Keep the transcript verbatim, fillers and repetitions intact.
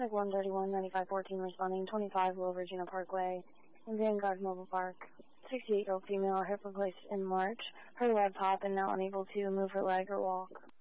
Contact one thirty-one ninety-five fourteen responding, twenty-five Low Virginia Parkway in Vanguard Mobile Park. sixty-eight-year-old female, hip replaced in March. Her leg pop and now unable to move her leg or walk.